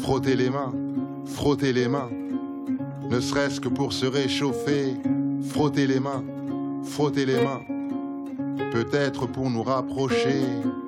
frotter les mains, ne serait-ce que pour se réchauffer, frotter les mains, peut-être pour nous rapprocher.